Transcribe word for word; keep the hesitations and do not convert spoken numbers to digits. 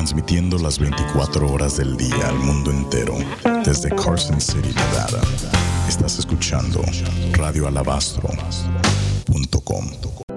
transmitiendo las veinticuatro horas del día al mundo entero, desde Carson City, Nevada. Estás escuchando radio alabastro punto com.